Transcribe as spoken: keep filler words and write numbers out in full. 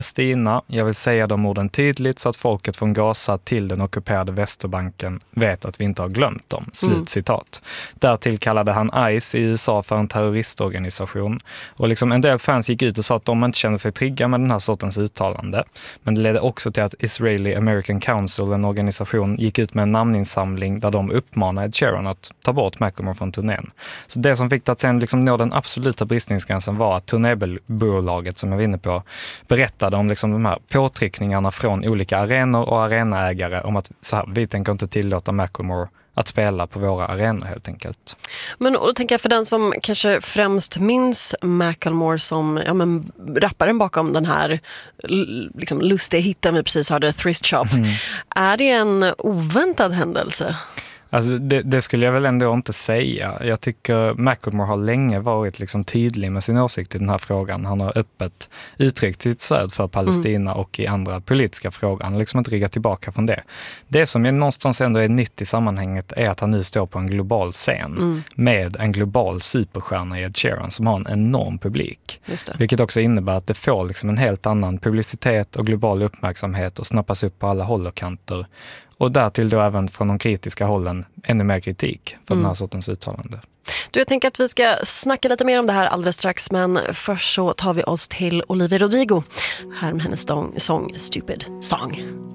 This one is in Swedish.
Palestina, jag vill säga de orden tydligt så att folket från Gaza till den ockuperade Västbanken vet att vi inte har glömt dem. Slut Mm. citat. Därtill kallade han ICE i U S A för en terroristorganisation. Och liksom en del fans gick ut och sa att de inte kände sig trygga med den här sortens uttalande. Men det ledde också till att Israeli American Council, en organisation, gick ut med en namninsamling där de uppmanade Ed Sheeran att ta bort Macklemore från turnén. Så det som fick att sen liksom nå den absoluta bristningsgränsen var att turnébolaget, som jag var inne på, berättade om liksom de här påtryckningarna från olika arenor och arenaägare om att så här, vi tänker inte tillåta Macklemore att spela på våra arenor helt enkelt. Men och då tänker jag för den som kanske främst minns Macklemore som ja, men, rapparen bakom den här liksom, lustiga hitten vi precis hörde, Thrift Shop. Mm. Är det en oväntad händelse? Alltså det, det skulle jag väl ändå inte säga. Jag tycker Macklemore har länge varit liksom tydlig med sin åsikt i den här frågan. Han har öppet uttryckt sitt stöd för Palestina mm. och i andra politiska frågor. Han har liksom inte ryggat tillbaka från det. Det som är någonstans ändå är nytt i sammanhanget är att han nu står på en global scen mm. med en global superstjärna i Ed Sheeran som har en enorm publik. Just det. Vilket också innebär att det får liksom en helt annan publicitet och global uppmärksamhet och snappas upp på alla håll och kanter. Och därtill då även från de kritiska hållen ännu mer kritik för mm. den här sortens uttalande. Du, jag tänker att vi ska snacka lite mer om det här alldeles strax, men först så tar vi oss till Olivia Rodrigo här med hennes sång Stupid Song.